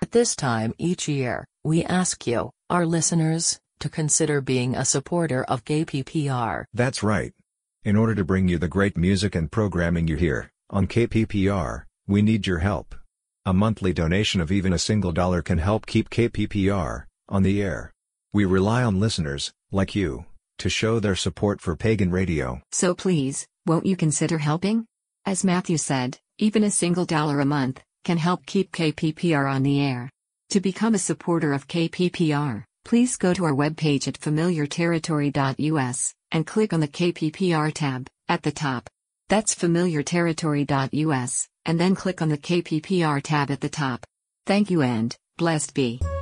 At this time each year, we ask you, our listeners, to consider being a supporter of KPPR. That's right. In order to bring you the great music and programming you hear on KPPR, we need your help. A monthly donation of even a single dollar can help keep KPPR on the air. We rely on listeners, like you, to show their support for Pagan Radio. So please, won't you consider helping? As Matthew said, even a single dollar a month can help keep KPPR on the air. To become a supporter of KPPR, please go to our webpage at familiarterritory.us and click on the KPPR tab at the top. That's familiarterritory.us, and then click on the KPPR tab at the top. Thank you and blessed be.